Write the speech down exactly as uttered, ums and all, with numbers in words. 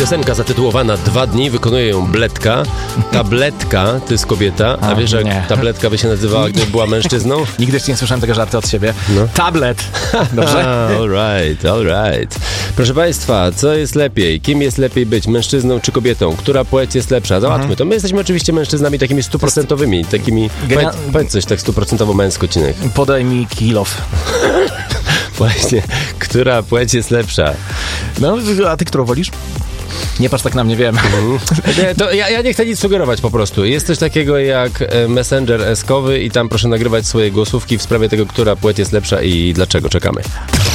Piosenka zatytułowana Dwa dni, wykonuje ją Bledka. Tabletka to jest kobieta, a, a wiesz jak nie. Tabletka by się nazywała, gdyby była mężczyzną? Nigdy jeszcze nie słyszałem tego żartu od siebie. No. Tablet. Dobrze? All right, all right. Proszę Państwa, co jest lepiej? Kim jest lepiej być? Mężczyzną czy kobietą? Która płeć jest lepsza? Załatwmy mhm. to. My jesteśmy oczywiście mężczyznami takimi stuprocentowymi, takimi... Genia... Powiedz, powiedz coś tak stuprocentowo męsko, Cinek. Podaj mi kilof. Właśnie. Która płeć jest lepsza? No, a ty którą wolisz? Nie patrz tak na mnie, wiem. Mhm. Nie, to ja, ja nie chcę nic sugerować po prostu. Jest coś takiego jak Messenger eskowy i tam proszę nagrywać swoje głosówki w sprawie tego, która płeć jest lepsza i dlaczego. Czekamy.